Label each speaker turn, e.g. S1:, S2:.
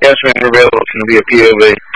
S1: Yes, ma'am, we're available. It's going to be a POV.